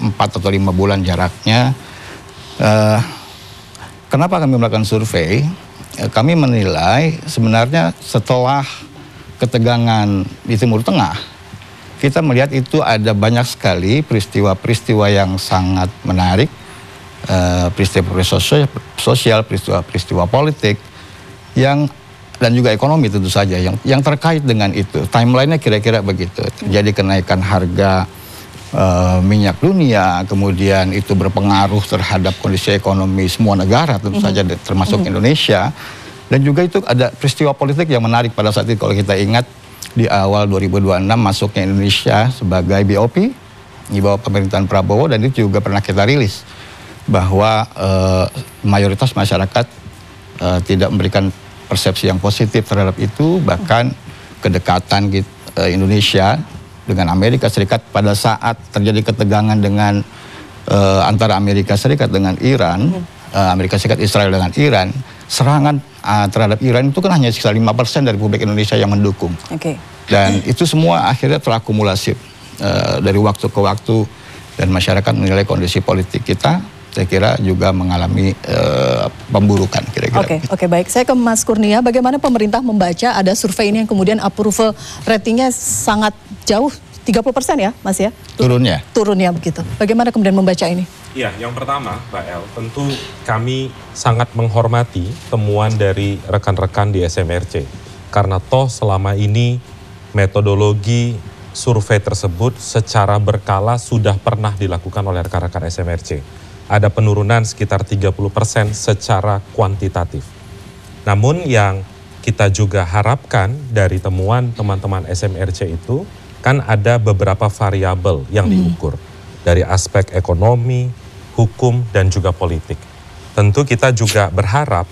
4 atau 5 bulan jaraknya. Kenapa kami melakukan survei? Kami menilai sebenarnya setelah ketegangan di Timur Tengah, kita melihat itu ada banyak sekali peristiwa-peristiwa yang sangat menarik, peristiwa sosial, peristiwa politik yang dan juga ekonomi tentu saja yang terkait dengan itu. Timelinenya kira-kira begitu. Terjadi kenaikan harga minyak dunia, kemudian itu berpengaruh terhadap kondisi ekonomi semua negara tentu saja termasuk Indonesia. Dan juga itu ada peristiwa politik yang menarik pada saat itu kalau kita ingat di awal 2026 masuknya Indonesia sebagai BOP di bawah pemerintahan Prabowo, dan itu juga pernah kita rilis bahwa mayoritas masyarakat tidak memberikan persepsi yang positif terhadap itu, bahkan kedekatan Indonesia dengan Amerika Serikat pada saat terjadi ketegangan dengan antara Amerika Serikat dengan Iran, Amerika Serikat Israel dengan Iran, serangan terhadap Iran itu kan hanya sekitar 5% dari publik Indonesia yang mendukung. Dan itu semua akhirnya terakumulasi dari waktu ke waktu, dan masyarakat menilai kondisi politik kita, saya kira juga mengalami pemburukan kira-kira. Oke, baik. Saya ke Mas Kurnia. Bagaimana pemerintah membaca ada survei ini yang kemudian approval ratingnya sangat jauh, 30% ya, Mas ya? Turunnya begitu. Bagaimana kemudian membaca ini? Ya, yang pertama, Mbak El, tentu kami sangat menghormati temuan dari rekan-rekan di SMRC. Karena toh selama ini metodologi survei tersebut secara berkala sudah pernah dilakukan oleh rekan-rekan SMRC. Ada penurunan sekitar 30% secara kuantitatif. Namun yang kita juga harapkan dari temuan teman-teman SMRC itu, kan ada beberapa variabel yang diukur. Dari aspek ekonomi, hukum, dan juga politik. Tentu kita juga berharap,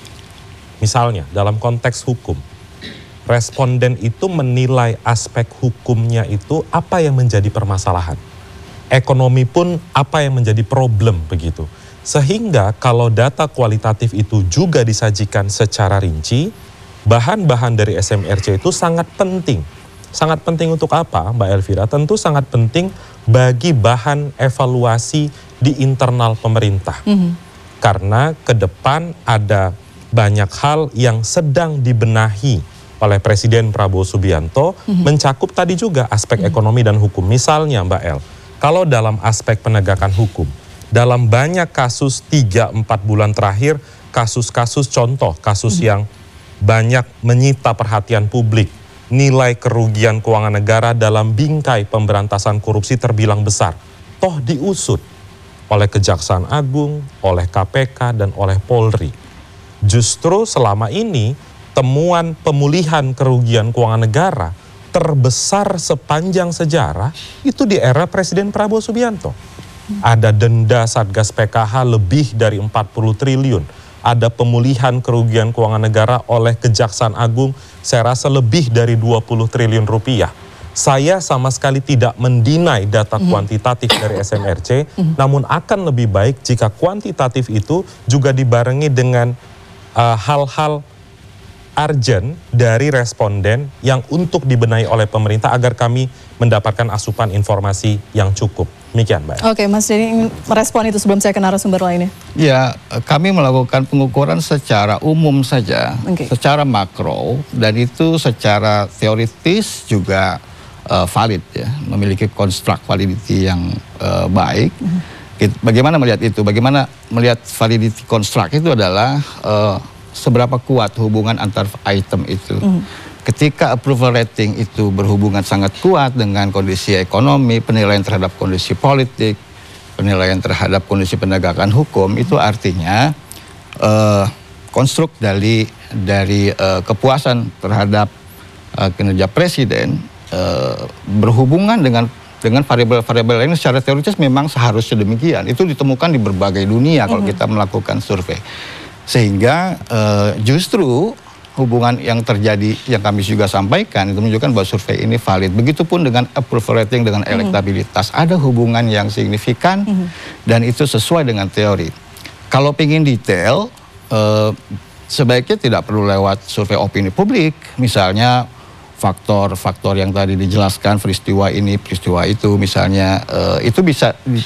misalnya dalam konteks hukum, responden itu menilai aspek hukumnya itu apa yang menjadi permasalahan. Ekonomi pun apa yang menjadi problem begitu. Sehingga kalau data kualitatif itu juga disajikan secara rinci, bahan-bahan dari SMRC itu sangat penting. Sangat penting untuk apa, Mbak Elvira? Tentu sangat penting bagi bahan evaluasi di internal pemerintah. Karena ke depan ada banyak hal yang sedang dibenahi oleh Presiden Prabowo Subianto, mencakup tadi juga aspek ekonomi dan hukum. Misalnya Mbak El, kalau dalam aspek penegakan hukum, dalam banyak kasus 3-4 bulan terakhir, kasus-kasus contoh, kasus yang banyak menyita perhatian publik, nilai kerugian keuangan negara dalam bingkai pemberantasan korupsi terbilang besar. Toh diusut oleh Kejaksaan Agung, oleh KPK, dan oleh Polri. Justru selama ini, temuan pemulihan kerugian keuangan negara terbesar sepanjang sejarah itu di era Presiden Prabowo Subianto. Ada denda Satgas PKH lebih dari 40 triliun. Ada pemulihan kerugian keuangan negara oleh Kejaksaan Agung saya rasa lebih dari 20 triliun rupiah. Saya sama sekali tidak mendinai data kuantitatif dari SMRC, namun akan lebih baik jika kuantitatif itu juga dibarengi dengan hal-hal urgent dari responden yang untuk dibenahi oleh pemerintah agar kami mendapatkan asupan informasi yang cukup. Demikian, Mbak. Oke, Mas, jadi ingin merespon itu sebelum saya ke narasumber lainnya. Ya, kami melakukan pengukuran secara umum saja, secara makro, dan itu secara teoritis juga valid ya, memiliki konstruk validity yang baik. Bagaimana melihat itu? Bagaimana melihat validity konstruk itu adalah seberapa kuat hubungan antar item itu. Ketika approval rating itu berhubungan sangat kuat dengan kondisi ekonomi, penilaian terhadap kondisi politik, penilaian terhadap kondisi penegakan hukum, itu artinya konstruk dari kepuasan terhadap kinerja presiden berhubungan dengan variabel-variabel lain secara teoritis memang seharusnya demikian. Itu ditemukan di berbagai dunia kalau kita melakukan survei. Sehingga justru hubungan yang terjadi yang kami juga sampaikan itu menunjukkan bahwa survei ini valid. Begitupun dengan approval rating dengan elektabilitas. Ada hubungan yang signifikan dan itu sesuai dengan teori. Kalau ingin detail, sebaiknya tidak perlu lewat survei opini publik. Misalnya faktor-faktor yang tadi dijelaskan, peristiwa ini, peristiwa itu misalnya, itu bisa